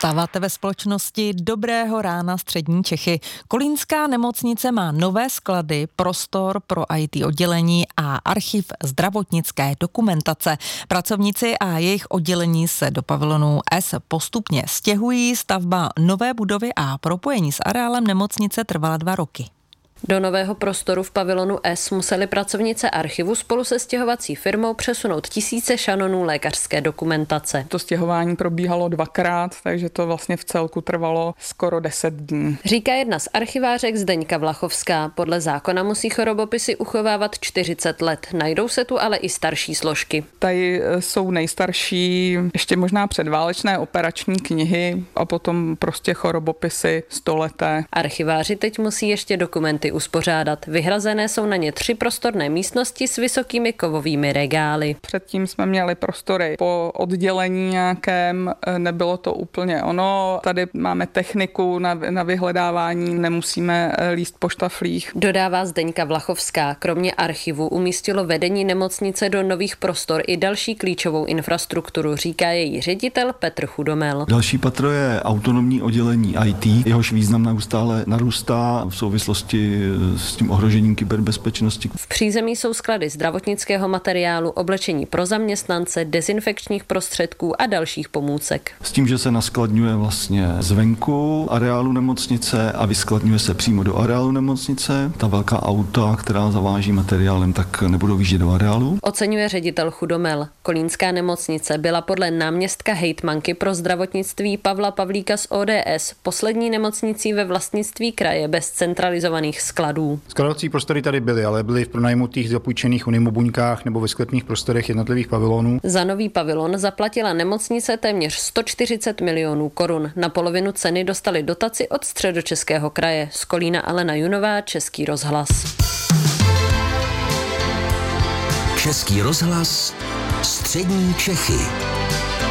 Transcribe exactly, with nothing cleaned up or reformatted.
Vstáváte ve společnosti Dobrého rána střední Čechy. Kolínská nemocnice má nové sklady, prostor pro í té oddělení a archiv zdravotnické dokumentace. Pracovníci a jejich oddělení se do pavilonu S postupně stěhují. Stavba nové budovy a propojení s areálem nemocnice trvala dva roky. Do nového prostoru v pavilonu S museli pracovnice archivu spolu se stěhovací firmou přesunout tisíce šanonů lékařské dokumentace. To stěhování probíhalo dvakrát, takže to vlastně v celku trvalo skoro deset dní. Říká jedna z archivářek Zdeňka Vlachovská. Podle zákona musí chorobopisy uchovávat čtyřicet let. Najdou se tu ale i starší složky. Tady jsou nejstarší ještě možná předválečné operační knihy a potom prostě chorobopisy stoleté. Archiváři teď musí ještě dokumenty uspořádat. Vyhrazené jsou na ně tři prostorné místnosti s vysokými kovovými regály. Předtím jsme měli prostory po oddělení nějakém, nebylo to úplně ono. Tady máme techniku na, na vyhledávání, nemusíme líst po štaflích. Dodává Zdeňka Vlachovská. Kromě archivu umístilo vedení nemocnice do nových prostor i další klíčovou infrastrukturu, říká její ředitel Petr Chudomel. Další patro je autonomní oddělení í té, jehož význam neustále narůstá v souvislosti s tím ohrožením kyberbezpečnosti. V přízemí jsou sklady zdravotnického materiálu, oblečení pro zaměstnance, dezinfekčních prostředků a dalších pomůcek. S tím, že se naskladňuje vlastně zvenku areálu nemocnice a vyskladňuje se přímo do areálu nemocnice. Ta velká auta, která zaváží materiálem, tak nebudou výjíždět do areálu. Oceňuje ředitel Chudomel. Kolínská nemocnice byla podle náměstka hejtmanky pro zdravotnictví Pavla Pavlíka z O D S poslední nemocnicí ve vlastnictví kraje bez centralizovaných skladů. Skladovací prostory tady byly, ale byly v pronajmutých zapůjčených unimobuňkách nebo ve sklepních prostorech jednotlivých pavilonů. Za nový pavilon zaplatila nemocnice téměř sto čtyřicet milionů korun. Na polovinu ceny dostali dotaci od Středočeského kraje. Z Kolína Alena Junová, Český rozhlas. Český rozhlas, střední Čechy.